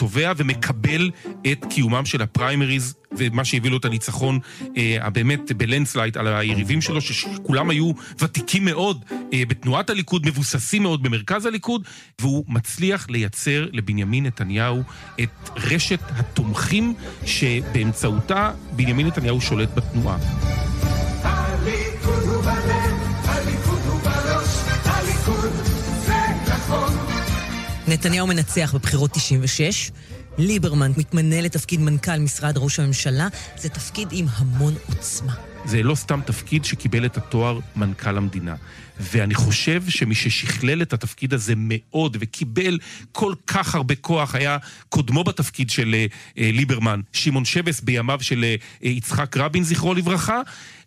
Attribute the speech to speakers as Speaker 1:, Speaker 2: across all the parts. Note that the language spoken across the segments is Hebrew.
Speaker 1: תובע ומקבל את קיומם של הפריימריז, ומה שהביא לו את הניצחון באמת בלנדסלייד על היריבים שלו, שכולם היו ותיקים מאוד בתנועת הליכוד, מבוססים מאוד במרכז הליכוד, והוא מצליח לייצר לבנימין נתניהו את רשת התומכים שבאמצעותה בנימין נתניהו שולט בתנועה.
Speaker 2: הליכוד הוא בלב, הליכוד הוא בראש, הליכוד זה נכון.
Speaker 3: נתניהו מנצח בבחירות 96, ליברמן מתמנה לתפקיד מנכ"ל משרד ראש הממשלה, זה תפקיד עם המון עוצמה.
Speaker 1: זה לא סתם תפקיד שקיבל את התואר מנכ"ל המדינה. ואני חושב שמי ששכלל את התפקיד הזה מאוד וקיבל כל כך הרבה כוח היה קודמו בתפקיד של ליברמן, שמעון שבס בימיו של יצחק רבין זכרו לברכה,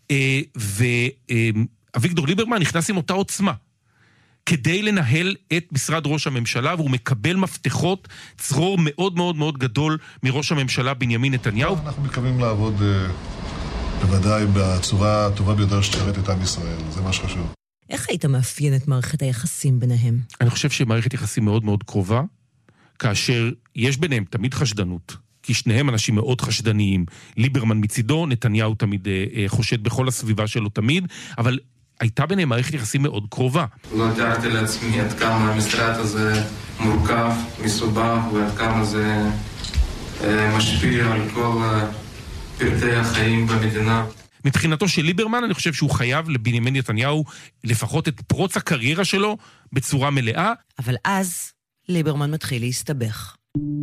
Speaker 1: ואביגדור ליברמן נכנס עם אותה עוצמה כדי לנהל את משרד ראש הממשלה, והוא מקבל מפתחות צרור מאוד מאוד מאוד גדול מראש הממשלה בנימין נתניהו.
Speaker 4: אנחנו מתכוונים לעבוד בוודאי בצורה הטובה ביותר שתשרת את עם ישראל, זה מה שחשוב.
Speaker 3: איך היית מאפיין את מערכת היחסים ביניהם?
Speaker 1: אני חושב שמערכת יחסים מאוד מאוד קרובה, כאשר יש ביניהם תמיד חשדנות, כי שניהם אנשים מאוד חשדניים. ליברמן מצידו, נתניהו תמיד חושד בכל הסביבה שלו תמיד, אבל הייתה ביניהם מערכת יחסים מאוד קרובה.
Speaker 5: לא תיארתי לעצמי עד כמה המשרד הזה מורכב, מסובך, ועד כמה זה משפיע על כל פרטי החיים במדינה.
Speaker 1: מבחינתו של ליברמן, אני חושב שהוא חייב לבנימין נתניהו לפחות את פרוץ הקריירה שלו בצורה מלאה.
Speaker 3: אבל אז ליברמן מתחיל להסתבך.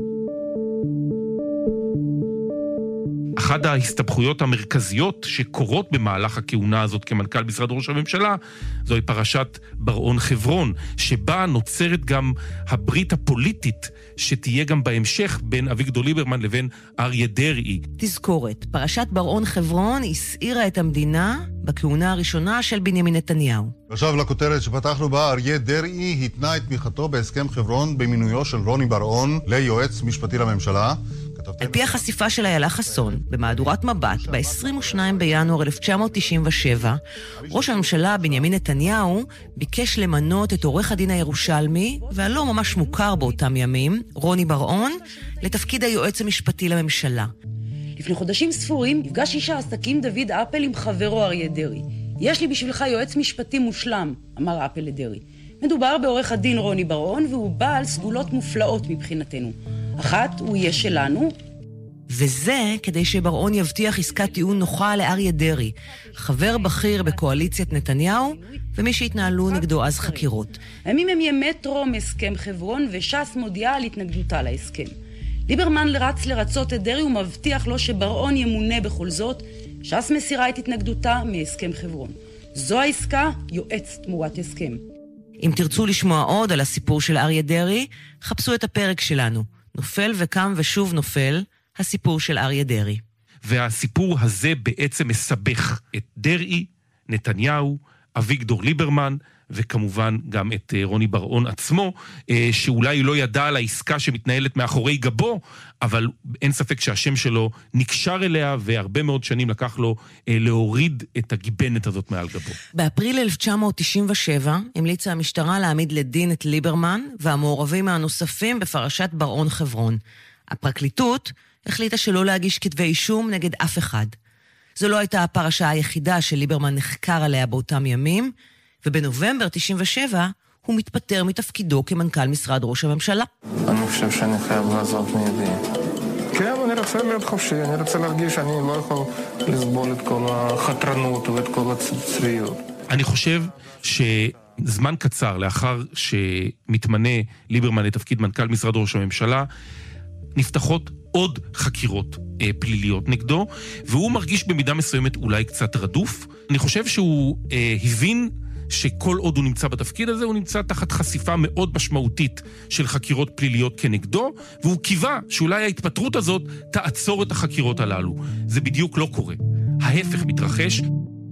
Speaker 1: אחת ההסתבכויות המרכזיות שקורות במהלך הכהונה הזאת כמנכ"ל משרד ראש הממשלה, זוהי פרשת בר-און חברון, שבה נוצרת גם הברית הפוליטית שתהיה גם בהמשך בין אביגדור ליברמן לבין אריה דרעי.
Speaker 3: תזכורת, פרשת בר-און חברון הסעירה את המדינה בכהונה הראשונה של בנימין נתניהו.
Speaker 4: עכשיו לכותרת שפתחנו בה, אריה דרעי התנה את תמיכתו בהסכם חברון במינויו של רוני בר-און ליועץ משפטי לממשלה.
Speaker 3: על פי החשיפה של איילה חסון, במהדורת מבט, ב-22 בינואר 1997, ראש הממשלה בנימין נתניהו ביקש למנות את עורך הדין הירושלמי, והלא ממש מוכר באותם ימים, רוני בר-און, לתפקיד היועץ המשפטי לממשלה.
Speaker 6: לפני חודשים ספורים נפגש איש העסקים דוד אפל עם חברו אריה דרעי. יש לי בשבילך יועץ משפטי מושלם, אמר אפל לדרעי. מדובר בעורך הדין רוני בר-און, והוא בעל סגולות מופלאות מבחינתנו. אחת, הוא יהיה שלנו.
Speaker 3: וזה כדי שבר-און יבטיח עסקת טיעון נוחה לאריה דרעי, חבר בכיר בקואליציית נתניהו, ומי שהתנהלו נגדו אז חקירות.
Speaker 6: הימים הם ימי טרום הסכם חברון, וש"ס מודיעה על התנגדותה להסכם. ליברמן רץ לרצות את דרעי ומבטיח לו שבר-און ימונה בכל זאת. ש"ס מסירה את התנגדותה מהסכם חברון. זו העסקה, יועץ תמורת הסכם.
Speaker 3: אם תרצו לשמוע עוד על הסיפור של אריה דרעי, חפשו את הפרק שלנו. נופל וקם ושוב נופל, הסיפור של אריה דרעי.
Speaker 1: והסיפור הזה בעצם מסבך את דרעי, נתניהו, אביגדור ליברמן, וכמובן גם את רוני בר-און עצמו, שאולי לא ידע על העסקה שמתנהלת מאחורי גבו, אבל אין ספק שהשם שלו נקשר אליה, והרבה מאוד שנים לקח לו להוריד את הגיבנת הזאת מעל גבו.
Speaker 3: באפריל 1997 המליצה המשטרה להעמיד לדין את ליברמן והמעורבים הנוספים בפרשת בר-און חברון. הפרקליטות החליטה שלא להגיש כתבי אישום נגד אף אחד. זו לא הייתה הפרשה היחידה שליברמן נחקר עליה באותם ימים, ובנובמבר 97 הוא מתפטר מתפקידו כמנכ"ל משרד ראש הממשלה.
Speaker 5: אני חושב שאני חייב לעזוב מיידי. כן, אני רוצה להיות חופשי, אני רוצה להרגיש שאני לא יכול לסבול את כל החתרנות ואת כל הצביעות.
Speaker 1: אני חושב שזמן קצר לאחר שמתמנה ליברמן לתפקיד מנכ"ל משרד ראש הממשלה, נפתחות עוד חקירות פליליות נגדו, והוא מרגיש במידה מסוימת אולי קצת רדוף. אני חושב שהוא הבין שכל עוד הוא נמצא בתפקיד הזה, הוא נמצא תחת חשיפה מאוד משמעותית של חקירות פליליות כנגדו, והוא קיווה שאולי ההתפטרות הזאת תעצור את החקירות הללו. זה בדיוק לא קורה. ההפך מתרחש.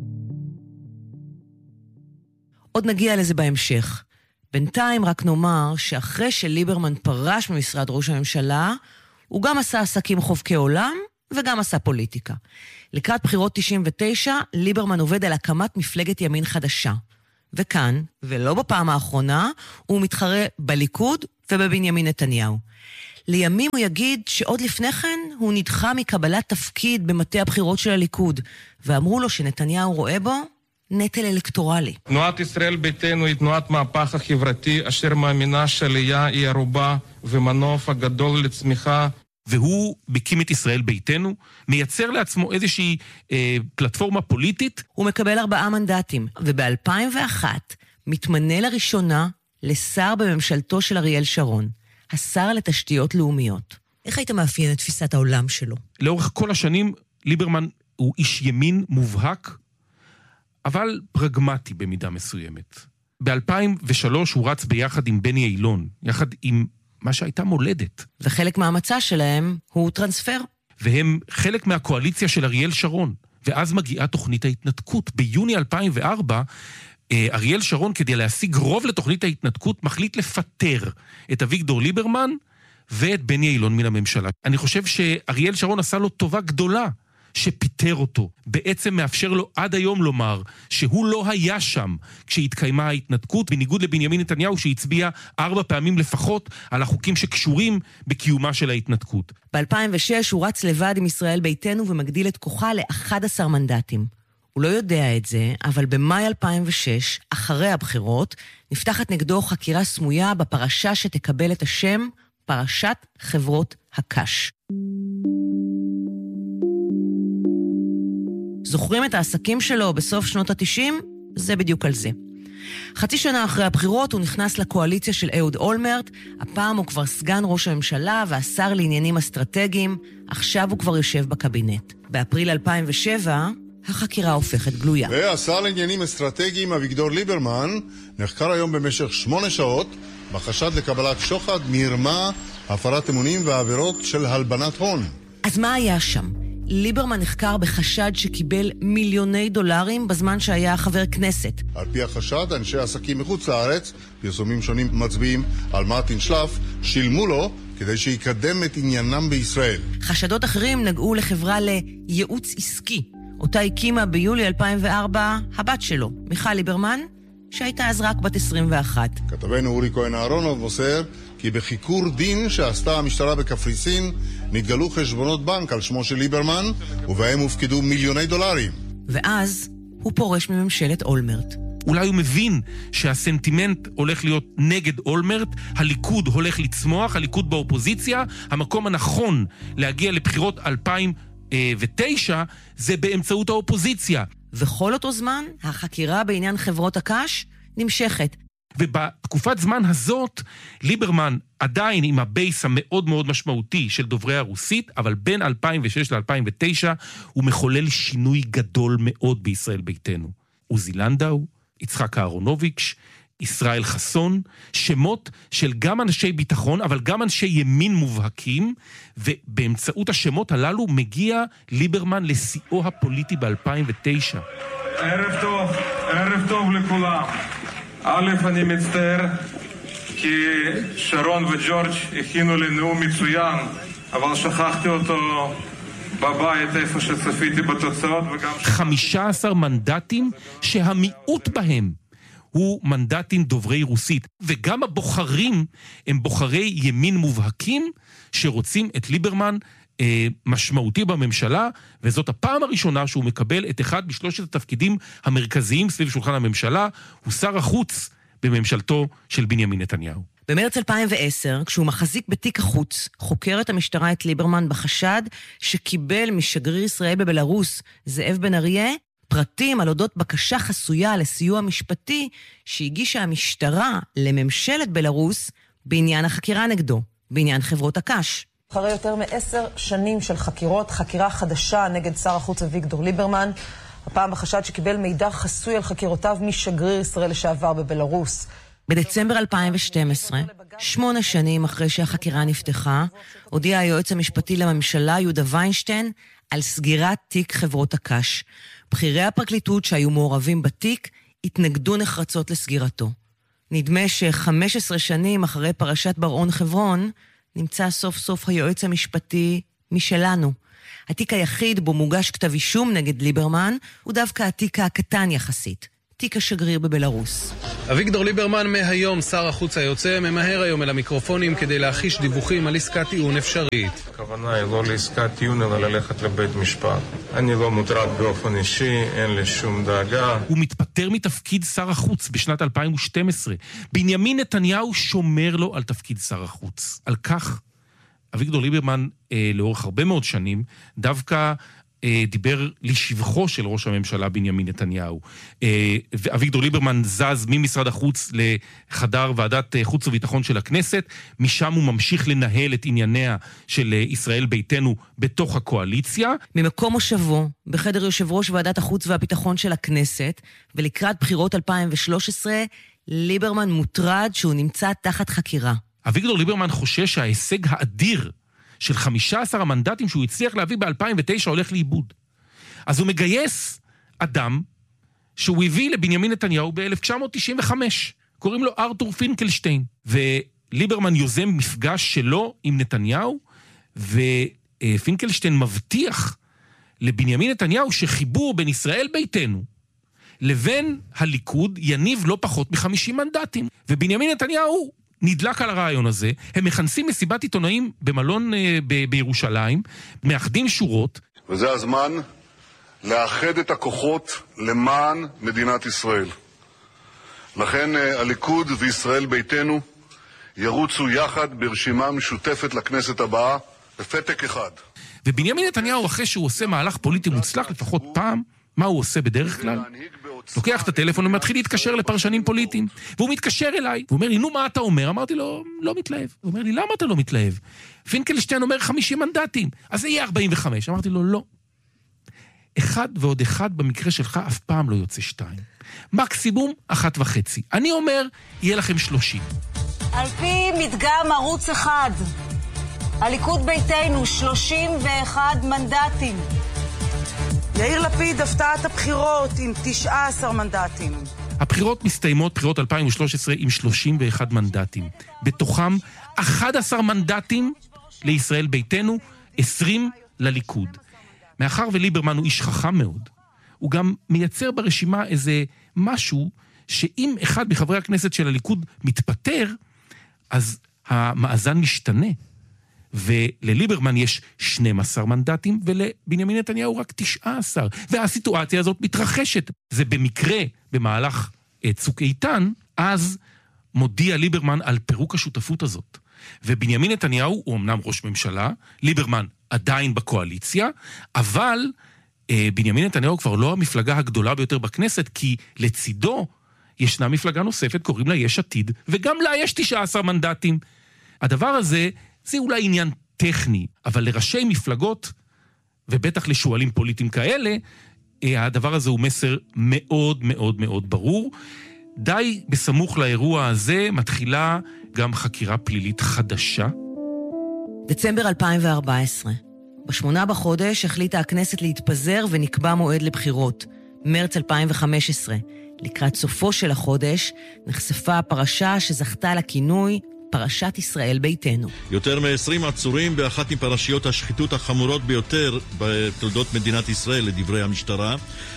Speaker 3: עוד נגיע לזה בהמשך. בינתיים רק נאמר שאחרי שליברמן פרש ממשרד ראש הממשלה, הוא גם עשה עסקים חובקי עולם וגם עשה פוליטיקה. לקראת בחירות 99, ליברמן עובד על הקמת מפלגת ימין חדשה. וכאן, ולא בפעם האחרונה, הוא מתחרה בליכוד ובבנימין נתניהו. לימים הוא יגיד שעוד לפני כן הוא נדחה מקבלת תפקיד במטה הבחירות של הליכוד, ואמרו לו שנתניהו רואה בו נטל אלקטורלי.
Speaker 7: תנועת ישראל ביתנו היא תנועת מהפך החברתי, אשר מאמינה שעלייה היא ערובה ומנוף הגדול לצמיחה.
Speaker 1: והוא מקים את ישראל ביתנו, מייצר לעצמו איזושהי פלטפורמה פוליטית.
Speaker 3: הוא מקבל 4 מנדטים, וב-2001 מתמנה לראשונה לשר בממשלתו של אריאל שרון, השר לתשתיות לאומיות. איך היית מאפיין את תפיסת העולם שלו?
Speaker 1: לאורך כל השנים ליברמן הוא איש ימין מובהק, אבל פרגמטי במידה מסוימת. ב-2003 הוא רץ ביחד עם בני אילון, יחד עם מה שהייתה מולדת.
Speaker 3: וחלק מהמצע שלהם הוא טרנספר.
Speaker 1: והם חלק מהקואליציה של אריאל שרון. ואז מגיעה תוכנית ההתנתקות. ביוני 2004, אריאל שרון, כדי להשיג רוב לתוכנית ההתנתקות, מחליט לפטר את אביגדור ליברמן ואת בני אילון מן הממשלה. אני חושב שאריאל שרון עשה לו טובה גדולה שפיטר אותו. בעצם מאפשר לו עד היום לומר שהוא לא היה שם כשהתקיימה ההתנתקות, בניגוד לבנימין נתניהו שהצביע 4 פעמים לפחות על החוקים שקשורים בקיומה של ההתנתקות.
Speaker 3: ב-2006 הוא רץ לבד עם ישראל ביתנו ומגדיל את כוחה ל-11 מנדטים. הוא לא יודע את זה, אבל במאי 2006, אחרי הבחירות, נפתחת נגדו חקירה סמויה בפרשה שתקבל את השם פרשת חברות הקש. זוכרים את העסקים שלו בסוף שנות ה-90? זה בדיוק על זה. חצי שנה אחרי הבחירות הוא נכנס לקואליציה של אהוד אולמרט, הפעם הוא כבר סגן ראש הממשלה והשר לעניינים אסטרטגיים, עכשיו הוא כבר יושב בקבינט. באפריל 2007 החקירה הופכת גלויה.
Speaker 4: והשר לעניינים אסטרטגיים אביגדור ליברמן נחקר היום במשך 8 שעות בחשד לקבלת שוחד, מרמה, הפרת אמונים ועבירות של הלבנת הון.
Speaker 3: אז מה היה שם? ליברמן נחקר בחשד שקיבל מיליוני דולרים בזמן שהיה חבר כנסת.
Speaker 4: על פי החשד, אנשי עסקים מחוץ לארץ, פרסומים שונים מצביעים על מרטין שלף, שילמו לו כדי שיקדם את עניינם בישראל.
Speaker 3: חשדות אחרים נגעו לחברה לייעוץ עסקי, אותה הקימה ביולי 2004 הבת שלו, מיכל ליברמן, שהייתה אז רק בת 21.
Speaker 4: כתבנו אורי כהן אהרונוב מוסר כי בחיקור דין שעשתה המשטרה בקפריסין נתגלו חשבונות בנק על שמו של ליברמן ובהם הופקדו מיליוני דולרים.
Speaker 3: ואז הוא פורש מממשלת אולמרט.
Speaker 1: אולי הוא מבין שהסנטימנט הולך להיות נגד אולמרט, הליכוד הולך לצמוח, הליכוד באופוזיציה, המקום הנכון להגיע לבחירות 2009 זה באמצעות האופוזיציה.
Speaker 3: וכל אותו זמן החקירה בעניין חברות הקש נמשכת.
Speaker 1: ובתקופת זמן הזאת, ליברמן עדיין עם הבייס המאוד מאוד משמעותי של דוברי הרוסית, אבל בין 2006 ל-2009 הוא מחולל שינוי גדול מאוד בישראל ביתנו. עוזי לנדאו, יצחק אהרונוביץ', ישראל חסון, שמות של גם אנשי ביטחון, אבל גם אנשי ימין מובהקים, ובאמצעות השמות הללו מגיע ליברמן לשיאו הפוליטי ב-2009.
Speaker 7: ערב טוב לכולם. א', אני מצטער כי שרון וג'ורג' הכינו לי נאום מצוין, אבל שכחתי אותו בבית איפה שצפיתי בתוצאות וגם...
Speaker 1: 15 מנדטים שהמיעוט בהם הוא מנדטים דוברי רוסית, וגם הבוחרים הם בוחרי ימין מובהקים שרוצים את ליברמן משמעותי בממשלה, וזאת הפעם הראשונה שהוא מקבל את אחד משלושת התפקידים המרכזיים סביב שולחן הממשלה, הוא שר החוץ בממשלתו של בנימין נתניהו.
Speaker 3: במרץ 2010, כשהוא מחזיק בתיק החוץ, חוקרת המשטרה את ליברמן בחשד שקיבל משגריר ישראל בבלרוס, זאב בן אריה, פרטים על אודות בקשה חסויה לסיוע משפטי שהגישה המשטרה לממשלת בלרוס בעניין החקירה נגדו, בעניין חברות הקש.
Speaker 8: אחרי יותר מ10 שנים של חקירות, חקירה חדשה נגד שר החוץ אביגדור ליברמן, הפעם בחשד שקיבל מידע חסוי על חקירותיו משגריר ישראל לשעבר בבלרוס.
Speaker 3: בדצמבר 2012, 8 שנים אחרי שהחקירה נפתחה, הודיע היועץ המשפטי לממשלה יהודה ויינשטיין על סגירת תיק חברות הקש. בכירי הפרקליטות שהיו מעורבים בתיק התנגדו נחרצות לסגירתו. נדמה ש15 שנים אחרי פרשת בר-און חברון, נמצא סוף סוף היועץ המשפטי משלנו. התיק היחיד בו מוגש כתב אישום נגד ליברמן הוא דווקא התיק הקטן יחסית, תיק השגריר בבלרוס.
Speaker 9: אביגדור ליברמן מהיום, שר החוץ היוצא, ממהר היום אל המיקרופונים כדי להחיש דיווחים על עסקת טיעון אפשרית.
Speaker 7: הכוונה היא לא לעסקת טיעון, אלא ללכת לבית משפט. אני לא מוטרד באופן אישי, אין לי שום דאגה.
Speaker 1: הוא מתפטר מתפקיד שר החוץ בשנת 2012. בנימין נתניהו שומר לו על תפקיד שר החוץ. על כך, אביגדור ליברמן לאורך הרבה מאוד שנים, דווקא דיבר לשבחו של ראש הממשלה בנימין נתניהו. אביגדור ליברמן זז ממשרד החוץ לחדר ועדת חוץ וביטחון של הכנסת, משם הוא ממשיך לנהל את ענייניה של ישראל ביתנו בתוך הקואליציה.
Speaker 3: ממקום מושבו, בחדר יושב ראש ועדת החוץ והביטחון של הכנסת, ולקראת בחירות 2013, ליברמן מוטרד שהוא נמצא תחת חקירה.
Speaker 1: אביגדור ליברמן חושש שההישג האדיר של 15 המנדטים שהוא הצליח להביא ב-2009 הולך לאיבוד. אז הוא מגייס אדם שהוא הביא לבנימין נתניהו ב-1995. קוראים לו ארתור פינקלשטיין. וליברמן יוזם מפגש שלו עם נתניהו, ופינקלשטיין מבטיח לבנימין נתניהו שחיבור בין ישראל ביתנו לבין הליכוד יניב לא פחות מ-50 מנדטים. ובנימין נתניהו נדלק על הרעיון הזה, הם מכנסים מסיבת עיתונאים במלון בירושלים, מאחדים שורות.
Speaker 4: וזה הזמן לאחד את הכוחות למען מדינת ישראל. לכן הליכוד וישראל ביתנו ירוצו יחד ברשימה משותפת לכנסת הבאה, בפתק אחד.
Speaker 1: ובנימין נתניהו, אחרי שהוא עושה מהלך פוליטי מוצלח לפחות פעם, מה הוא עושה בדרך כלל? לוקח את הטלפון ומתחיל להתקשר לפרשנים פוליטיים. והוא מתקשר אליי, הוא אומר לי, נו, מה אתה אומר? אמרתי לו, לא מתלהב. הוא אומר לי, למה אתה לא מתלהב? פינקלשטיין אומר 50 מנדטים, אז זה יהיה 45. אמרתי לו, לא. אחד ועוד אחד במקרה שלך אף פעם לא יוצא 2. מקסימום 1.5. אני אומר, יהיה לכם 30.
Speaker 10: על פי מדגם ערוץ 1, הליכוד ביתנו 31 מנדטים.
Speaker 6: יאיר לפיד הפתעת הבחירות עם 19 מנדטים.
Speaker 1: הבחירות מסתיימות, בחירות 2013, עם 31 מנדטים. בתוכם 11 מנדטים לישראל ביתנו, 20 לליכוד. מאחר וליברמן הוא איש חכם מאוד, הוא גם מייצר ברשימה איזה משהו שאם אחד מחברי הכנסת של הליכוד מתפטר, אז המאזן משתנה. ולליברמן יש 12 מנדטים, ולבנימין נתניהו רק 19. והסיטואציה הזאת מתרחשת. זה במקרה, במהלך צוק איתן, אז מודיע ליברמן על פירוק השותפות הזאת. ובנימין נתניהו הוא אמנם ראש ממשלה, ליברמן עדיין בקואליציה, אבל בנימין נתניהו כבר לא המפלגה הגדולה ביותר בכנסת, כי לצידו ישנה מפלגה נוספת, קוראים לה יש עתיד, וגם לה יש 19 מנדטים. הדבר הזה זה אולי עניין טכני, אבל לראשי מפלגות, ובטח לשואלים פוליטיים כאלה, הדבר הזה הוא מסר מאוד מאוד מאוד ברור. די בסמוך לאירוע הזה מתחילה גם חקירה פלילית חדשה.
Speaker 3: דצמבר 2014. ב8 בחודש החליטה הכנסת להתפזר ונקבע מועד לבחירות. מרץ 2015. לקראת סופו של החודש נחשפה הפרשה שזכתה לכינוי פרשת ישראל ביתנו.
Speaker 11: יותר מ-20 עצורים באחת מפרשיות השחיתות החמורות ביותר בתולדות מדינת ישראל, לדברי המשטרה.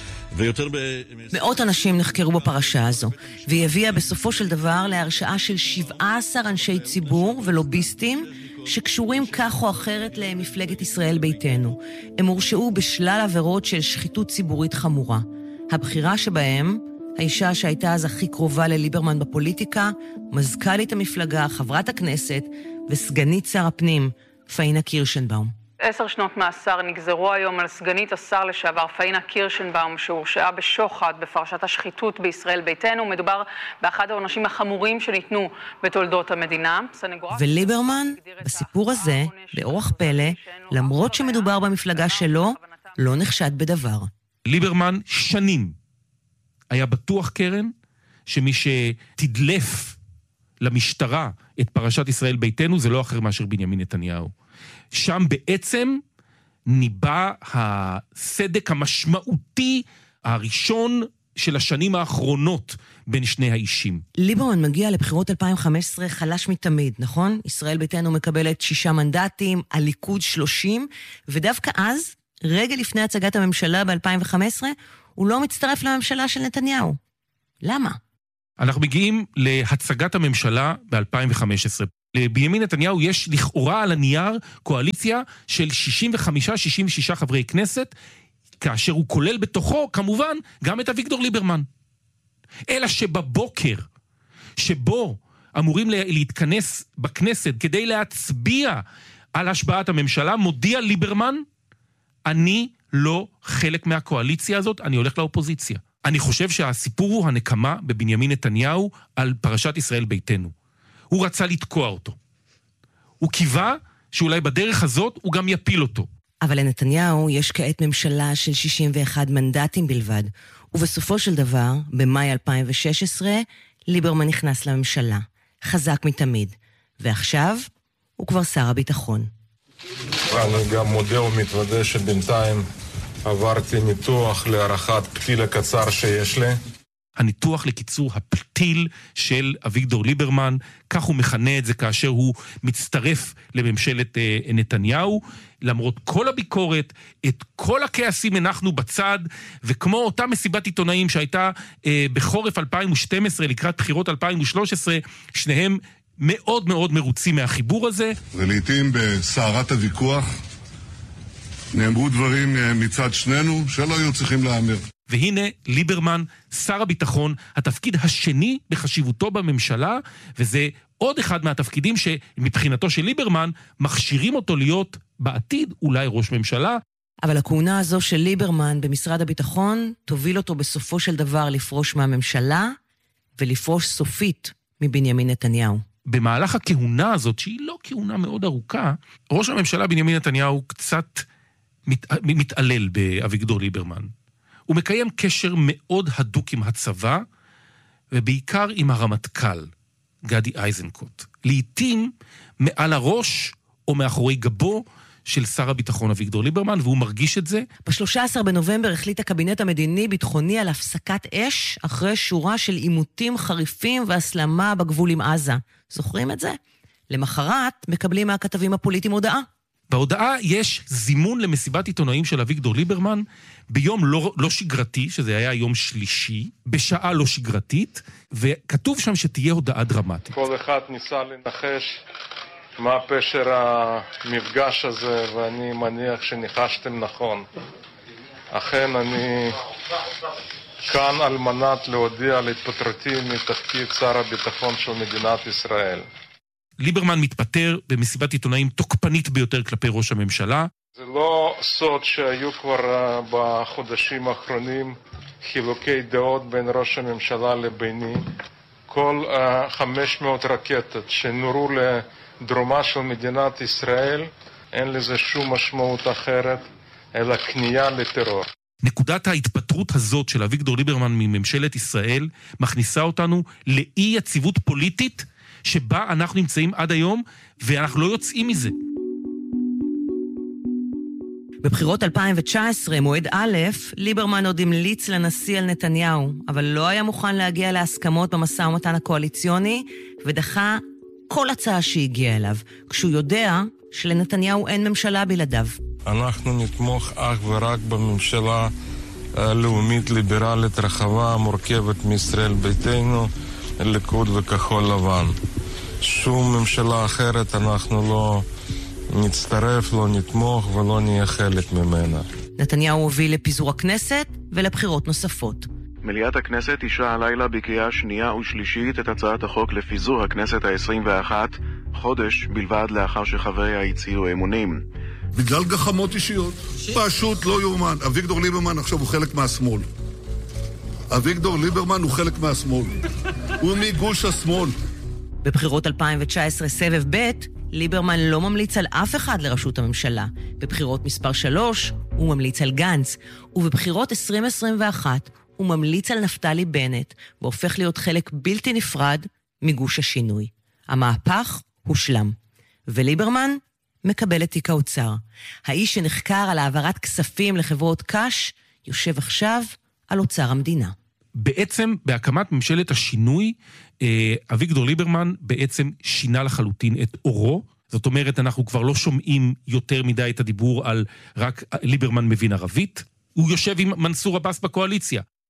Speaker 3: מאות אנשים נחקרו בפרשה הזו, והיא הביאה בסופו של דבר להרשעה של 17 אנשי ציבור ולוביסטים שקשורים כך או אחרת למפלגת ישראל ביתנו. הם הורשעו בשלל עבירות של שחיתות ציבורית חמורה. הבחירה שבהם, האישה שהייתה אז הכי קרובה לליברמן בפוליטיקה, מזכ"לית המפלגה, חברת הכנסת וסגנית שר הפנים, פאינה קירשנבאום.
Speaker 12: 10 שנות מאסר נגזרו היום על סגנית השר לשעבר פאינה קירשנבאום, שהורשעה בשוחד בפרשת השחיתות בישראל ביתנו. מדובר באחד העונשים החמורים שניתנו בתולדות המדינה.
Speaker 3: וליברמן, בסיפור הזה, באורח פלא, למרות שמדובר במפלגה שלו, לא נחשד בדבר.
Speaker 1: ליברמן שנים היה בטוח, קרן, שמי שתדלף למשטרה את פרשת ישראל ביתנו זה לא אחר מאשר בנימין נתניהו. שם בעצם ניבא הסדק המשמעותי הראשון של השנים האחרונות בין שני האישים.
Speaker 3: ליברמן מגיע לבחירות 2015 חלש מתמיד, נכון? ישראל ביתנו מקבלת 6 מנדטים, הליכוד 30, ודווקא אז, רגע לפני הצגת הממשלה ב-2015, הוא לא מצטרף לממשלה של נתניהו. למה?
Speaker 1: אנחנו מגיעים להצגת הממשלה ב-2015. לבנימין נתניהו יש לכאורה על הנייר קואליציה של 65-66 חברי כנסת, כאשר הוא כולל בתוכו כמובן גם את אביגדור ליברמן. אלא שבבוקר שבו אמורים להתכנס בכנסת כדי להצביע על השבעת הממשלה, מודיע ליברמן, אני לא חלק מהקואליציה הזאת, אני הולך לאופוזיציה. אני חושב שהסיפור הוא הנקמה בבנימין נתניהו על פרשת ישראל ביתנו. הוא רצה לתקוע אותו. הוא קיווה שאולי בדרך הזאת הוא גם יפיל אותו.
Speaker 3: אבל לנתניהו יש כעת ממשלה של 61 מנדטים בלבד, ובסופו של דבר, במאי 2016, ליברמן נכנס לממשלה, חזק מתמיד, ועכשיו הוא כבר שר הביטחון.
Speaker 13: אני גם מודה ומתוודה שבינתיים עברתי ניתוח להערכת פתיל הקצר שיש לי.
Speaker 1: הניתוח לקיצור הפתיל של אביגדור ליברמן, כך הוא מכנה את זה כאשר הוא מצטרף לממשלת נתניהו, למרות כל הביקורת, את כל הכעסים הנחנו בצד, וכמו אותה מסיבת עיתונאים שהייתה בחורף 2012 לקראת בחירות 2013, שניהם מאוד מאוד מרוצים מהחיבור הזה.
Speaker 4: ולעיתים בסערת הוויכוח נאמרו דברים מצד שנינו שלא היו צריכים לאמר.
Speaker 1: והנה ליברמן, שר הביטחון, התפקיד השני בחשיבותו בממשלה, וזה עוד אחד מהתפקידים שמבחינתו של ליברמן מכשירים אותו להיות בעתיד אולי ראש ממשלה.
Speaker 3: אבל הכהונה הזו של ליברמן במשרד הביטחון תוביל אותו בסופו של דבר לפרוש מהממשלה ולפרוש סופית מבנימין נתניהו.
Speaker 1: במהלך הכהונה הזאת, שהיא לא כהונה מאוד ארוכה, ראש הממשלה בנימין נתניהו קצת מתעלל באביגדור ליברמן. הוא מקיים קשר מאוד הדוק עם הצבא, ובעיקר עם הרמטכ"ל, גדי איזנקוט. לעתים מעל הראש או מאחורי גבו של שר הביטחון אביגדור ליברמן, והוא מרגיש את זה.
Speaker 3: ב-13 בנובמבר החליט הקבינט המדיני-ביטחוני על הפסקת אש, אחרי שורה של עימותים חריפים והסלמה בגבול עם עזה. זוכרים את זה? למחרת מקבלים מהכתבים הפוליטיים הודעה.
Speaker 1: בהודעה יש זימון למסיבת עיתונאים של אביגדור ליברמן ביום לא שגרתי, שזה היה יום שלישי, בשעה לא שגרתית, וכתוב שם שתהיה הודעה דרמטית.
Speaker 13: כל אחד ניסה לנחש מה פשר המפגש הזה, ואני מניח שניחשתם נכון. אכן אני כאן על מנת להודיע על התפטרותי מתפקיד שר הביטחון של מדינת ישראל.
Speaker 1: ליברמן מתפטר במסיבת עיתונאים תוקפנית ביותר כלפי ראש הממשלה.
Speaker 13: זה לא סוד שהיו כבר בחודשים האחרונים חילוקי דעות בין ראש הממשלה לביני. כל 500 רקטות שנורו לדרומה של מדינת ישראל, אין לזה שום משמעות אחרת, אלא כניעה לטרור.
Speaker 1: נקודת ההתפטרות הזאת של אביגדור ליברמן מממשלת ישראל מכניסה אותנו לאי יציבות פוליטית שבה אנחנו נמצאים עד היום, ואנחנו לא יוצאים מזה.
Speaker 3: בבחירות 2019, מועד א', ליברמן עוד המליץ לנשיא על נתניהו, אבל לא היה מוכן להגיע להסכמות במשא ומתן הקואליציוני, ודחה כל הצעה שהגיעה אליו, כשהוא יודע שלנתניהו אין ממשלה בלעדיו.
Speaker 13: אנחנו נתמוך אך ורק בממשלה לאומית ליברלית רחבה, מורכבת מישראל ביתנו, ליכוד וכחול לבן. שום ממשלה אחרת אנחנו לא נצטרף, לא נתמוך ולא נהיה חלק ממנה.
Speaker 3: נתניהו הוביל לפיזור הכנסת ולבחירות נוספות.
Speaker 14: מליאת הכנסת אישרה הלילה בקריאה שנייה ושלישית את הצעת החוק לפיזור הכנסת ה-21, חודש בלבד לאחר שחבריה הצהירו אמונים.
Speaker 4: בגלל גחמות אישיות, פשוט לא יאומן. אביגדור ליברמן עכשיו הוא חלק מהשמאל. אביגדור ליברמן הוא חלק מהשמאל. הוא מגוש השמאל.
Speaker 3: בבחירות 2019 סבב ב', ליברמן לא ממליץ על אף אחד לראשות הממשלה. בבחירות מספר 3 הוא ממליץ על גנץ, ובבחירות 2021 הוא ממליץ על נפתלי בנט, והופך להיות חלק בלתי נפרד מגוש השינוי. המהפך הושלם. וליברמן מקבל את תיק האוצר. האיש שנחקר על העברת כספים לחברות קש, יושב עכשיו על אוצר המדינה.
Speaker 1: בעצם בהקמת ממשלת השינוי, אביגדור ליברמן בעצם שינה לחלוטין את אורו. זאת אומרת, אנחנו כבר לא שומעים יותר מדי את הדיבור על רק ליברמן מבין ערבית. הוא יושב עם מנסור עבאס בקואליציה.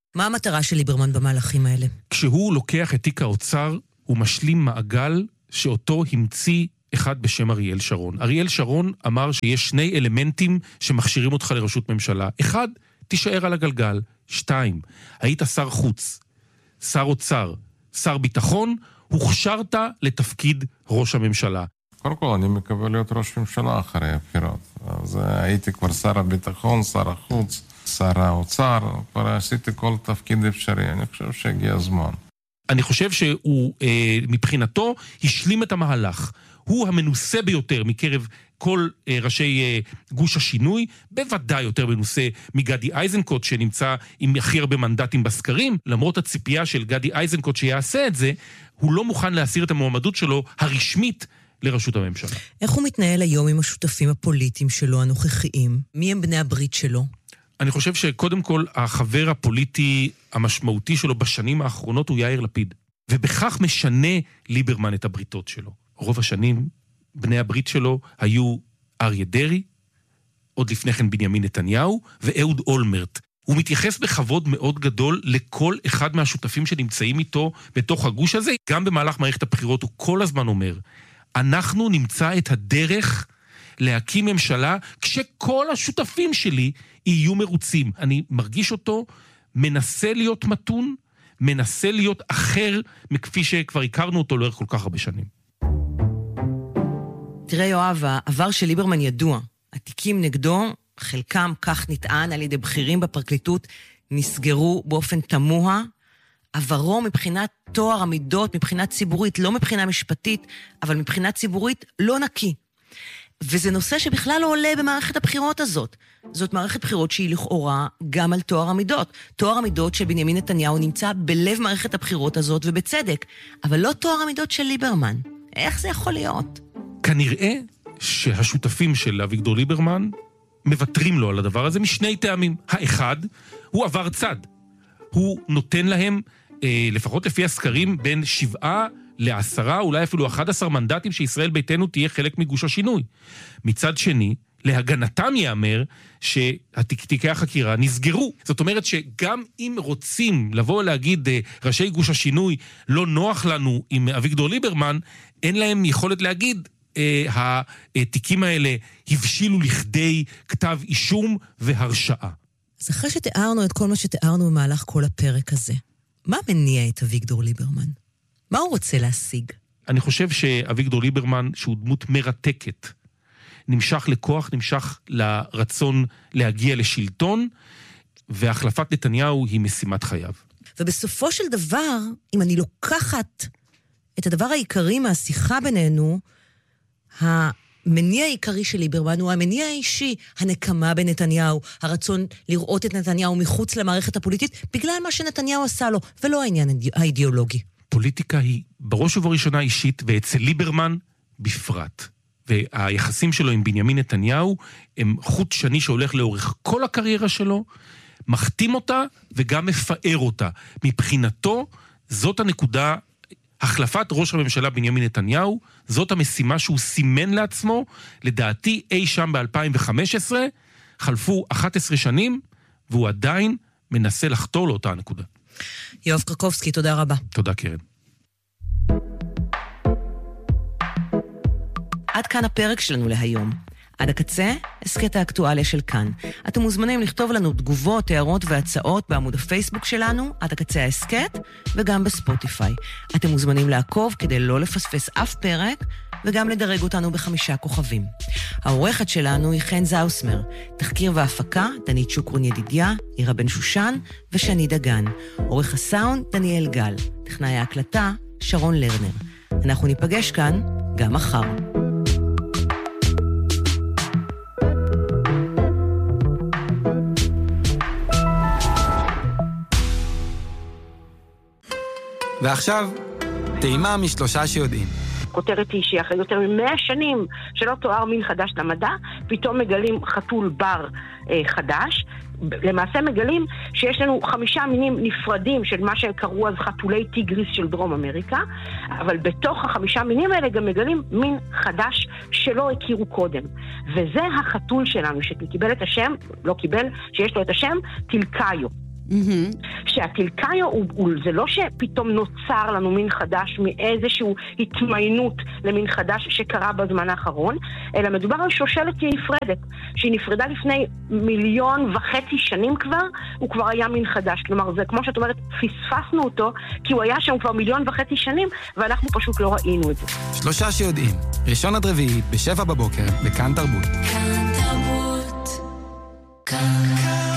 Speaker 3: מה המטרה של ליברמן במהלכים האלה?
Speaker 1: כשהוא לוקח את תיק האוצר, הוא משלים מעגל שאותו המציא אחד בשם אריאל שרון. אריאל שרון אמר שיש שני אלמנטים שמכשירים אותך לראשות ממשלה. אחד, תישאר על הגלגל. 2, היית שר חוץ, שר אוצר, שר ביטחון, הוכשרת לתפקיד ראש הממשלה.
Speaker 15: קודם כל, אני מקווה להיות ראש ממשלה אחרי הבחירות. אז הייתי כבר שר הביטחון, שר החוץ, שר האוצר, כבר עשיתי כל תפקיד אפשרי. אני חושב שהגיע הזמן.
Speaker 1: אני חושב שהוא, מבחינתו, השלים את המהלך. הוא המנוסה ביותר מקרב כל ראשי גוש השינוי, בוודאי יותר מנוסה מגדי איזנקוט, שנמצא עם הכי הרבה מנדטים בסקרים. למרות הציפייה של גדי איזנקוט שיעשה את זה, הוא לא מוכן להסיר את המועמדות שלו הרשמית לראשות הממשלה.
Speaker 3: איך הוא מתנהל היום עם השותפים הפוליטיים שלו, הנוכחיים? מי הם בני הברית שלו?
Speaker 1: אני חושב שקודם כל, החבר הפוליטי המשמעותי שלו בשנים האחרונות הוא יאיר לפיד. ובכך משנה ליברמן את הבריתות שלו. רוב השנים, בני הברית שלו היו אריה דרעי, עוד לפני כן בנימין נתניהו, ואהוד אולמרט. הוא מתייחס בכבוד מאוד גדול לכל אחד מהשותפים שנמצאים איתו בתוך הגוש הזה. גם במהלך מערכת הבחירות הוא כל הזמן אומר, אנחנו נמצא את הדרך להקים ממשלה כשכל השותפים שלי יהיו מרוצים. אני מרגיש אותו, מנסה להיות מתון, מנסה להיות אחר מכפי שכבר הכרנו אותו לאורך כל כך הרבה שנים.
Speaker 3: תראה יואב, העבר של ליברמן ידוע. התיקים נגדו, חלקם כך נטען על ידי בכירים בפרקליטות, נסגרו באופן תמוה. עברו מבחינת תואר המידות, מבחינת ציבורית, לא מבחינה משפטית, אבל מבחינת ציבורית לא נקי. וזה נושא שבכלל לא עולה במערכת הבחירות הזאת. זאת מערכת בחירות שהיא לכאורה גם על תואר המידות. תואר המידות של בנימין נתניהו נמצא בלב מערכת הבחירות הזאת ובצדק, אבל לא תואר המידות של ליברמן. איך זה יכול להיות?
Speaker 1: כנראה שהשותפים של אביגדור ליברמן מבטרים לו על הדבר הזה משני טעמים. האחד, הוא עבר צד. הוא נותן להם, לפחות לפי הסקרים, בין 7 ל10, אולי אפילו 11 מנדטים שישראל ביתנו תהיה חלק מגוש השינוי. מצד שני, להגנתם יאמר שהתיקי החקירה נסגרו. זאת אומרת שגם אם רוצים לבוא ולהגיד ראשי גוש השינוי לא נוח לנו עם אביגדור ליברמן, אין להם יכולת להגיד התיקים האלה הבשילו לכדי כתב אישום והרשעה.
Speaker 3: אז אחרי שתיארנו את כל מה שתיארנו במהלך כל הפרק הזה, מה מניע את אביגדור ליברמן? מה הוא רוצה להשיג?
Speaker 1: אני חושב שאביגדור ליברמן, שהוא דמות מרתקת, נמשך לכוח, נמשך לרצון להגיע לשלטון, והחלפת נתניהו היא משימת חייו.
Speaker 3: ובסופו של דבר, אם אני לוקחת את הדבר העיקרי מהשיחה בינינו, המניע העיקרי של ליברמן הוא המניע האישי, הנקמה בנתניהו, הרצון לראות את נתניהו מחוץ למערכת הפוליטית, בגלל מה שנתניהו עשה לו, ולא העניין האידיאולוגי.
Speaker 1: פוליטיקה היא בראש ובראשונה אישית, ואצל ליברמן בפרט. והיחסים שלו עם בנימין נתניהו הם חוט שני שהולך לאורך כל הקריירה שלו, מחתים אותה וגם מפאר אותה. מבחינתו, זאת הנקודה, החלפת ראש הממשלה בנימין נתניהו, זאת המשימה שהוא סימן לעצמו, לדעתי אי שם ב-2015, חלפו 11 שנים, והוא עדיין מנסה לחתור לאותה הנקודה.
Speaker 3: יואב קרקובסקי, תודה רבה.
Speaker 1: תודה קרן.
Speaker 3: עד כאן הפרק שלנו להיום. עד הקצה, הסקט האקטואליה של כאן. אתם מוזמנים לכתוב לנו תגובות, הערות והצעות בעמוד הפייסבוק שלנו, עד הקצה ההסקט, וגם בספוטיפיי. אתם מוזמנים לעקוב כדי לא לפספס אף פרק, וגם לדרג אותנו ב5 כוכבים. העורכת שלנו היא חן זאוסמר. תחקיר והפקה, דנית שוקרון ידידיה, עירה בן שושן ושני דגן. עורך הסאונד, דניאל גל. טכנאי ההקלטה, שרון לרנר. אנחנו ניפגש כאן גם מחר.
Speaker 16: ועכשיו, טעימה משלושה שיודעים.
Speaker 17: כותרת היא שאחרי יותר מ100 שנים שלא תואר מין חדש למדע, פתאום מגלים חתול בר חדש. למעשה מגלים שיש לנו 5 מינים נפרדים של מה שקראו אז חתולי טיגריס של דרום אמריקה, אבל בתוך ה5 מינים האלה גם מגלים מין חדש שלא הכירו קודם. וזה החתול שלנו שקיבל את השם, לא קיבל, שיש לו את השם טילקאיו. שהטלקאיו זה לא שפתאום נוצר לנו מין חדש מאיזשהו התמיינות למין חדש שקרה בזמן האחרון, אלא מדובר על שושלת נפרדת, שהיא נפרדה לפני 1.5 מיליון שנים כבר, הוא כבר היה מין חדש. כלומר, זה כמו שאת אומרת, פספסנו אותו, כי הוא היה שם כבר 1.5 מיליון שנים, ואנחנו פשוט לא ראינו את זה.
Speaker 16: 3 שיודעים, 1 עד 4, ב-7 בבוקר, בכאן תרבות.
Speaker 2: כאן תרבות, כאן.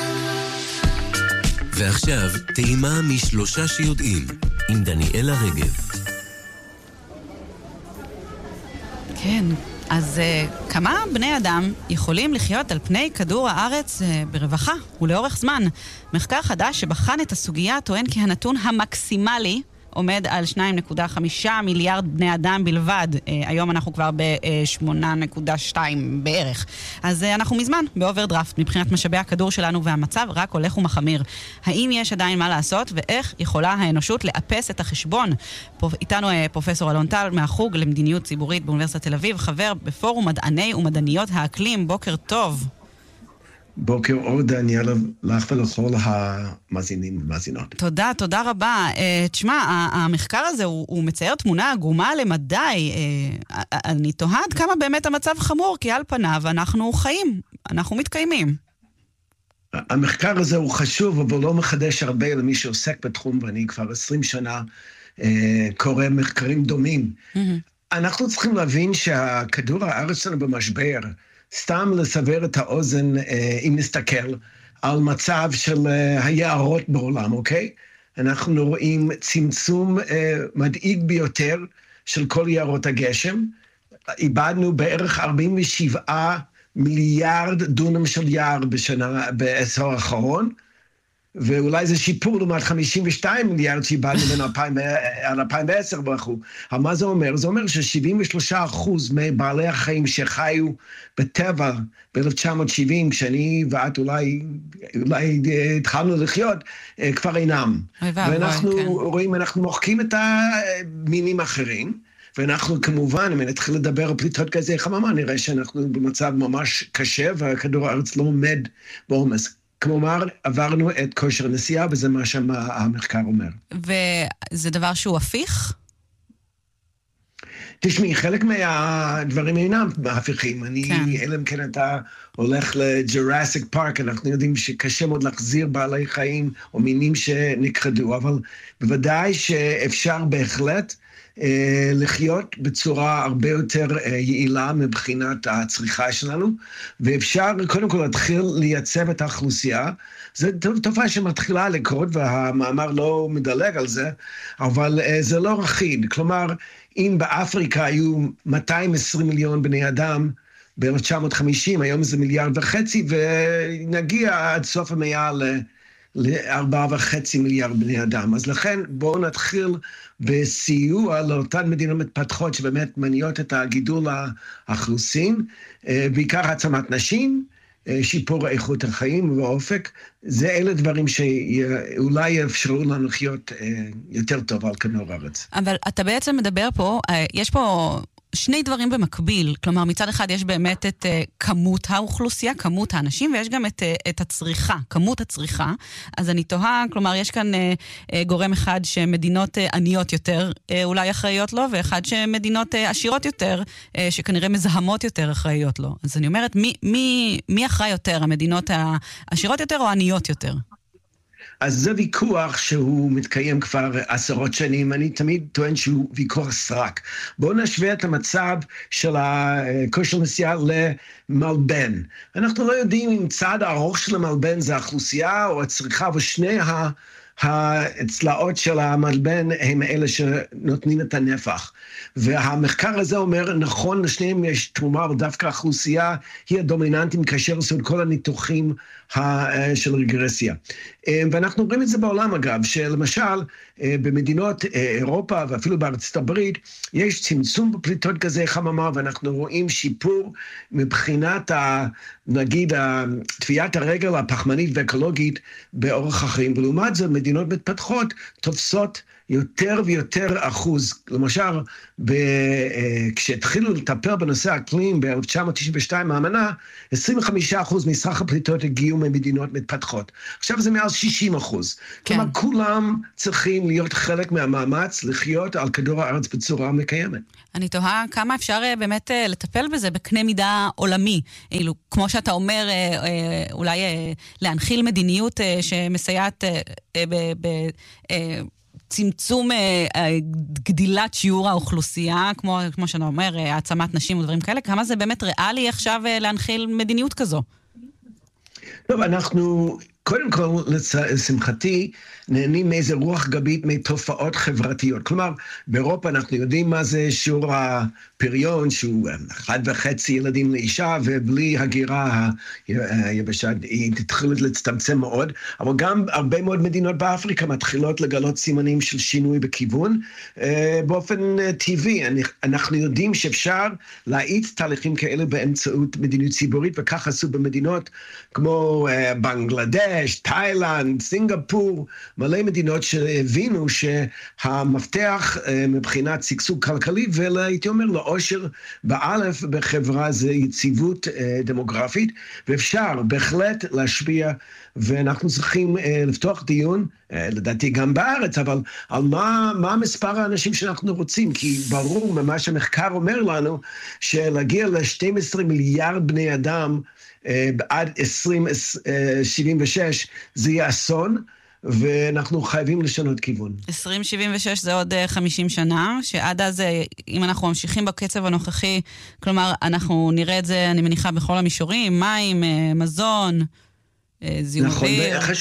Speaker 18: ועכשיו, טעימה מ3 שיודעים, עם דניאלה רגב.
Speaker 19: כן, אז כמה בני אדם יכולים לחיות על פני כדור הארץ ברווחה ולאורך זמן? מחקר חדש שבחן את הסוגיה טוען כי הנתון המקסימלי עומד על 2.5 מיליארד בני אדם בלבד. היום אנחנו כבר ב-8.2 בערך. אז אנחנו מזמן באוברדרפט מבחינת משאבי הכדור שלנו, והמצב רק הולך ומחמיר. האם יש עדיין מה לעשות, ואיך יכולה האנושות לאפס את החשבון? איתנו פרופסור אלון טל מהחוג למדיניות ציבורית באוניברסיטת תל אביב, חבר בפורום מדעני ומדעניות האקלים. בוקר טוב.
Speaker 20: בוקר אור דניאלה, לך ולכל המאזינים ומאזינות.
Speaker 19: תודה רבה. תשמע, המחקר הזה הוא מצייר תמונה עגומה למדי. אני תוהה עד כמה באמת המצב חמור, כי על פניו אנחנו חיים, אנחנו מתקיימים.
Speaker 20: המחקר הזה הוא חשוב, אבל לא מחדש הרבה למי שעוסק בתחום, ואני כבר 20 שנה קורא מחקרים דומים. אנחנו צריכים להבין שהכדור הארץ שלנו במשבר, סתם לסבר את האוזן, אם נסתכל על מצב של היערות בעולם, אוקיי? אנחנו רואים צמצום מדאיג ביותר של כל יערות הגשם. איבדנו בערך 47 מיליארד דונם של יער בעשור האחרון, ואולי זה שיפור לעומת 52 מיליארד שאיבדנו בין 2010 וכו'. אבל מה זה אומר? זה אומר ש73% מבעלי החיים שחיו בטבע ב-1970, כשאני ואת אולי התחלנו לחיות, כבר אינם. ואנחנו רואים, אנחנו מוחקים את המינים האחרים, ואנחנו כמובן, אם נתחיל לדבר על פליטות גזי חממה, נראה שאנחנו במצב ממש קשה, וכדור הארץ לא עומד בעומס. כלומר, עברנו את כושר הנשיאה, וזה מה שהמחקר אומר.
Speaker 19: וזה דבר שהוא הפיך?
Speaker 20: תשמעי, חלק מהדברים אינם הפיכים. אלא אם כן אתה הולך לג'ורסיק פארק, אנחנו יודעים שקשה מאוד להחזיר בעלי חיים או מינים שנכחדו, אבל בוודאי שאפשר בהחלט לחיות בצורה הרבה יותר יעילה מבחינת הצריכה שלנו, ואפשר קודם כל להתחיל לייצב את האוכלוסייה. זו תופעה שמתחילה לקרות, והמאמר לא מדלג על זה, אבל זה לא רחיד. כלומר, אם באפריקה היו 220 מיליון בני אדם ב-1950, היום זה 1.5 מיליארד, ונגיע עד סוף המאה ל4.5 מיליארד בני אדם. אז לכן בואו נתחיל בסיוע לאותן מדינות מתפתחות שבאמת מניעות את הגידול האוכלוסין, בעיקר העצמת נשים, שיפור איכות החיים והאופק. אלה דברים שאולי יאפשרו לנו לחיות יותר טוב על כדור הארץ.
Speaker 19: אבל אתה בעצם מדבר פה, יש פה שני דברים במקביל, כלומר מצד אחד יש באמת את כמות האוכלוסייה, כמות האנשים, ויש גם את הצריכה, כמות הצריכה. אז אני תוהה, כלומר יש כאן גורם אחד שמדינות עניות יותר אולי אחראיות לו, ואחד שמדינות עשירות יותר, שכנראה מזהמות יותר אחראיות לו. אז אני אומרת, מי אחראי יותר, המדינות העשירות יותר או עניות יותר?
Speaker 20: אז זה ויכוח שהוא מתקיים כבר 10 שנים, אני תמיד טוען שהוא ויכוח סרק. בואו נשווה את המצב של הכושר נשיאה למלבן. אנחנו לא יודעים אם צד הארוך של המלבן זה האוכלוסייה או הצריכה, ושני הצלעות של המלבן הם אלה שנותנים את הנפח. והמחקר הזה אומר, נכון, לשניהם יש תרומה, אבל דווקא האוכלוסייה היא הדומיננטית כאשר עשו את כל הניתוחים של רגרסיה. ואנחנו רואים את זה בעולם אגב, שלמשל במדינות אירופה ואפילו בארצות הברית, יש צמצום בפליטות גזי חממה, ואנחנו רואים שיפור מבחינת, נגיד, תביעת הרגל הפחמנית ואקולוגית באורח החיים. ולעומת זאת, מדינות מתפתחות תופסות יותר ויותר אחוז. למשל, כשהתחילו לטפל בנושא האקלים ב-1992 האמנה, 25% מסך הפליטות הגיעו ממדינות מתפתחות. עכשיו זה מעל 60%. כלומר, כולם צריכים להיות חלק מהמאמץ לחיות על כדור הארץ בצורה מקיימת.
Speaker 19: אני תוהה כמה אפשר באמת לטפל בזה בקנה מידה עולמי. כמו שאתה אומר, אולי להנחיל מדיניות שמסייעת צמצום גדילת שיעור האוכלוסייה, כמו שאתה אומר, העצמת נשים ודברים כאלה, כמה זה באמת ריאלי עכשיו להנחיל מדיניות כזו?
Speaker 20: טוב, אנחנו קודם כל, לשמחתי, נהנים מאיזה רוח גבית מתופעות חברתיות. כלומר, באירופה אנחנו יודעים מה זה שיעור הפריון, שהוא 1.5 ילדים לאישה, ובלי הגירה היבשה היא תתחיל להצטמצם מאוד, אבל גם הרבה מאוד מדינות באפריקה מתחילות לגלות סימנים של שינוי בכיוון, באופן טבעי. אנחנו יודעים שאפשר להאיץ תהליכים כאלה באמצעות מדיניות ציבורית, וכך עשו במדינות כמו בנגלדש, תאילנד, סינגפור, מלא מדינות שהבינו שהמפתח מבחינת שגשוג כלכלי, והייתי אומר לאושר באלף בחברה זה יציבות דמוגרפית, ואפשר בהחלט להשפיע, ואנחנו צריכים לפתוח דיון, לדעתי גם בארץ, אבל על מה מספר האנשים שאנחנו רוצים, כי ברור ממה שהמחקר אומר לנו, שלהגיע ל-12 מיליארד בני אדם, עד 2076 זה יהיה אסון, ואנחנו חייבים לשנות כיוון.
Speaker 19: 2076 זה עוד 50 שנה, שעד אז, אם אנחנו ממשיכים בקצב הנוכחי, כלומר, אנחנו נראה את זה, אני מניחה, בכל המישורים, מים, מזון, זיהום אוויר.
Speaker 20: נכון,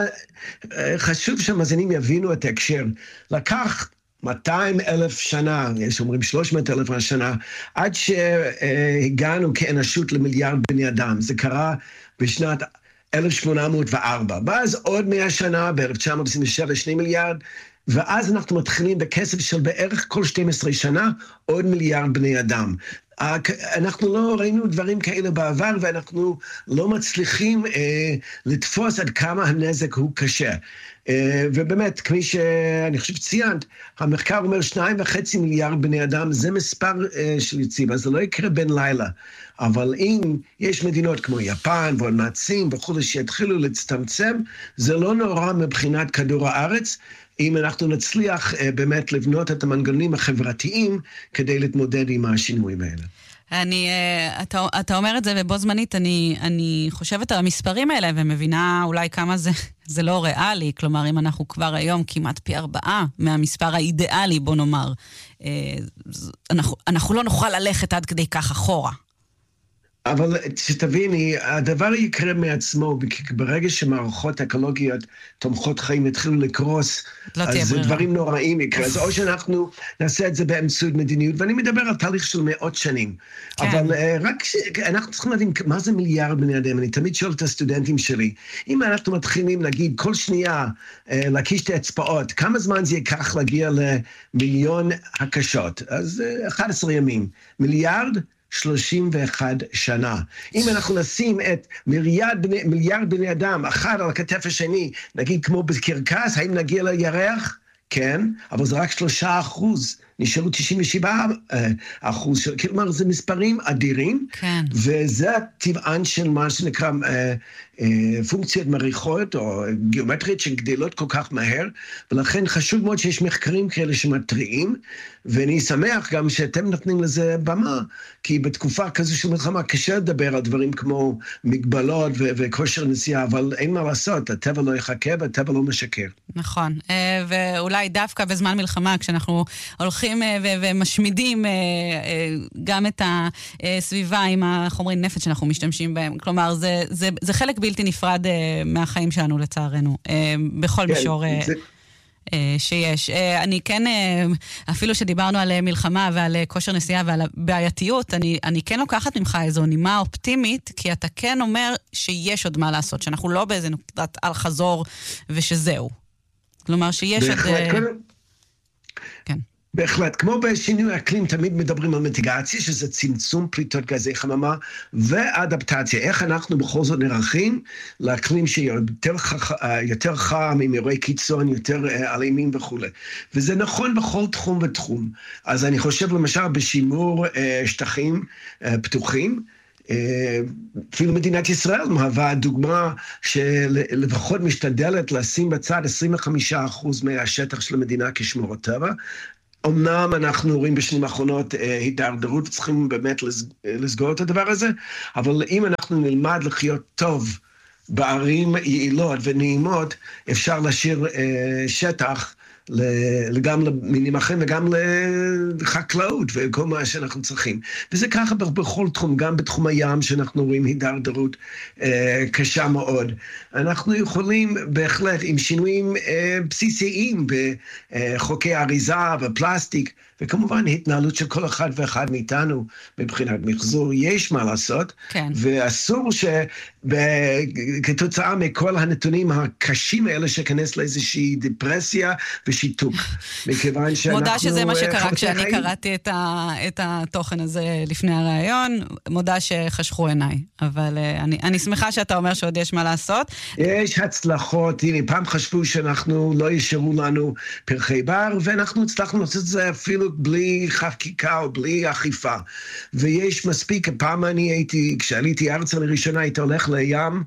Speaker 20: חשוב שהמאזינים יבינו את ההקשר. לקח 200,000 שנה, יש אומרים 300,000 שנה, עד שהגענו כאנושות למיליארד בני אדם. זה קרה בשנת 1804. ואז עוד 100 שנה, ב-1927, 2 מיליארד, ואז אנחנו מתחילים בקצב של בערך כל 12 שנה, עוד מיליארד בני אדם. אנחנו לא ראינו דברים כאלה בעבר, ואנחנו לא מצליחים לתפוס עד כמה הנזק הוא קשה. ובאמת, כפי שאני חושב ציינת, המחקר אומר 2.5 מיליארד בני אדם, זה מספר של יציב, אז זה לא יקרה בין לילה. אבל אם יש מדינות כמו יפן ועוד מעצים וכו' שיתחילו להצטמצם, זה לא נורא מבחינת כדור הארץ, אם אנחנו נצליח באמת לבנות את המנגנונים החברתיים כדי להתמודד עם השינויים האלה.
Speaker 19: אתה אומר את זה, ובו זמנית אני חושבת על המספרים האלה, ומבינה אולי כמה זה לא ריאלי, כלומר, אם אנחנו כבר היום כמעט פי 4 מהמספר האידיאלי, בוא נאמר, אנחנו לא נוכל ללכת עד כדי כך אחורה.
Speaker 20: אבל שתביני, הדבר יקרה מעצמו, ברגע שמערכות אקולוגיות תומכות חיים יתחילו לקרוס, אז דברים נוראים יקרה. אז או שאנחנו נעשה את זה באמצעות מדיניות, ואני מדבר על תהליך של מאות שנים. אבל רק אנחנו צריכים להבין מה זה מיליארד בני אדם. אני תמיד שואל את הסטודנטים שלי, אם אנחנו מתחילים להגיד כל שנייה, להקיש את האצבעות, כמה זמן זה ייקח להגיע למיליון הקשות? אז 11 ימים. מיליארד? 31 שנה. אם אנחנו נשים את מיליארד בני אדם, אחד על הכתף השני, נגיד כמו בקרקס, האם נגיע לירח? כן, אבל זה רק 3%. נשארו 97%. כלומר, זה מספרים אדירים,
Speaker 19: כן.
Speaker 20: וזה הטבען של מה שנקרא פונקציות מריחות או גיאומטריות שגדלות כל כך מהר, ולכן חשוב מאוד שיש מחקרים כאלה שמטריעים, ואני שמח גם שאתם נותנים לזה במה, כי בתקופה כזו של מלחמה קשה לדבר על דברים כמו מגבלות וכושר נסיעה, אבל אין מה לעשות, הטבע לא יחכה והטבע לא משקר.
Speaker 19: נכון, ואולי דווקא בזמן מלחמה, כשאנחנו הולכים ומשמידים גם את הסביבה עם החומרי נפץ שאנחנו משתמשים בהם, כלומר זה חלק בלתי נפרד מהחיים שלנו לצערנו, בכל מישור שיש. אני כן, אפילו שדיברנו על מלחמה ועל כושר נסיעה ועל הבעייתיות, אני כן לוקחת ממך איזו נימה אופטימית, כי אתה כן אומר שיש עוד מה לעשות, שאנחנו לא באיזה נקודת על חזור ושזהו. כלומר שיש עוד... כן.
Speaker 20: בהחלט, כמו בשינוי האקלים תמיד מדברים על מיטיגציה, שזה צמצום פליטות גזי חממה, ואדפטציה, איך אנחנו בכל זאת נערכים לאקלים שיותר חם, עם אירועי קיצון, יותר אלימים וכו'. וזה נכון בכל תחום ותחום. אז אני חושב למשל בשימור שטחים פתוחים, אפילו מדינת ישראל מהווה דוגמה שלפחות משתדלת לשים בצד 25% מהשטח של המדינה כשמורת טבע. אמנם אנחנו רואים בשנים האחרונות הידרדרות וצריכים באמת לסגור את הדבר הזה, אבל אם אנחנו נלמד לחיות טוב בערים יעילות ונעימות, אפשר להשאיר שטח גם למינים אחרים וגם לחקלאות וכל מה שאנחנו צריכים. וזה ככה בכל תחום, גם בתחום הים שאנחנו רואים הידרדרות קשה מאוד. אנחנו יכולים בהחלט עם שינויים בסיסיים בחוקי אריזה ופלסטיק, וכמובן התנהלות של כל אחד ואחד מאיתנו מבחינת מחזור, יש מה לעשות, כן. ואסור שכתוצאה מכל הנתונים הקשים האלה שכנס לאיזושהי דיפרסיה ושיתוק, מכיוון שאנחנו...
Speaker 19: מודה שזה מה שקרה כשאני קראתי את התוכן הזה לפני הרעיון, מודה שחשכו עיניי, אבל אני שמחה שאתה אומר שעוד יש מה לעשות.
Speaker 20: יש הצלחות, הנה, פעם חשבו שאנחנו לא ישארו לנו פרחי בר, ואנחנו הצלחנו לעשות את זה אפילו בלי חקיקה או בלי אכיפה. ויש מספיק, פעם אני הייתי, כשעליתי ארצה לראשונה, הייתי הולך לים,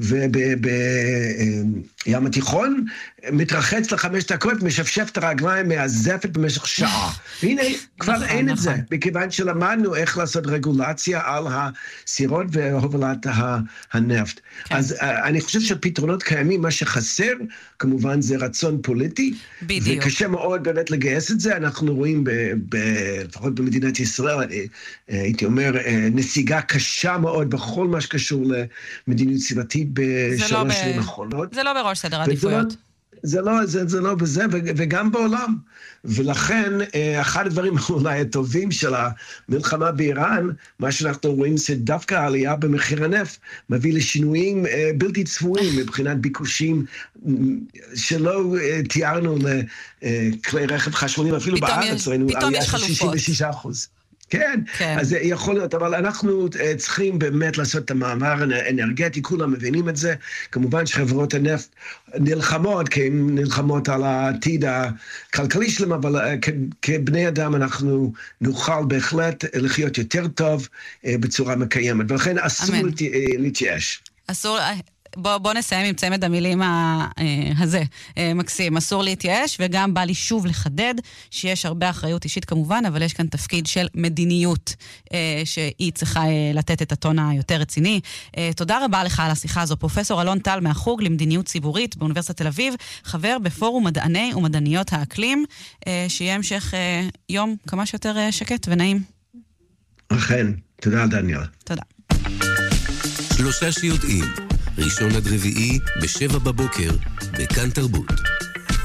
Speaker 20: ובים התיכון, מתרחץ ל5 דקות, משפשף את הרגליים, מהזפת במשך שעה. והנה, כבר אין את זה, מכיוון שלמדנו איך לעשות רגולציה על הסירות והובלת הנפט. אז אני חושב שפתרונות קיימים, מה שחסר, כמובן זה רצון פוליטי, וקשה מאוד באמת לגייס את זה, אנחנו רואים לפחות במדינת ישראל, הייתי אומר, נסיגה קשה מאוד בכל מה שקשור למדיניות סביבתית בשלוש שנים האחרונות.
Speaker 19: זה לא בראש סדר עדיפויות.
Speaker 20: זה לא בזה, וגם בעולם. ולכן, אחד הדברים אולי הטובים של המלחמה באיראן, מה שאנחנו רואים זה דווקא העלייה במחיר הנפט, מביא לשינויים בלתי צפויים, מבחינת ביקושים שלא תיארנו לכלי רכב חשמליים, אפילו בארץ ראינו עלייה של 66%. כן, אז זה יכול להיות, אבל אנחנו צריכים באמת לעשות את המעבר האנרגטי, כולם מבינים את זה, כמובן שחברות הנפט נלחמות, כי הן נלחמות על העתיד הכלכלי שלהם, אבל כבני אדם אנחנו נוכל בהחלט לחיות יותר טוב בצורה מקיימת, ולכן אסור להתייאש.
Speaker 19: אסור... בוא נסיים עם צמד המילים הזה, מקסים. אסור להתייאש, וגם בא לי שוב לחדד שיש הרבה אחריות אישית כמובן, אבל יש כאן תפקיד של מדיניות שהיא צריכה לתת את הטון היותר רציני. תודה רבה לך על השיחה הזו. פרופסור אלון טל מהחוג למדיניות ציבורית באוניברסיטת תל אביב, חבר בפורום מדעני ומדעניות האקלים, שיהיה המשך יום כמה שיותר שקט ונעים.
Speaker 20: אכן, תודה דניאל.
Speaker 19: תודה.
Speaker 18: 3 שיודעים. ראשון עד רביעי ב7 בבוקר בכאן תרבות.